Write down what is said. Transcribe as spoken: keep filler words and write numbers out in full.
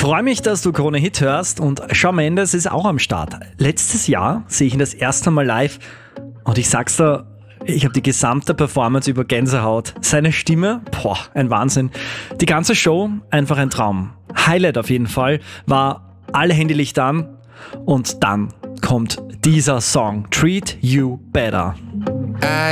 Freue mich, dass du Krone Hit hörst und Shawn Mendes ist auch am Start. Letztes Jahr sehe ich ihn das erste Mal live und ich sag's dir, ich habe die gesamte Performance über Gänsehaut. Seine Stimme, boah, ein Wahnsinn. Die ganze Show, einfach ein Traum. Highlight auf jeden Fall war alle Handylichter an und dann kommt dieser Song, Treat You Better.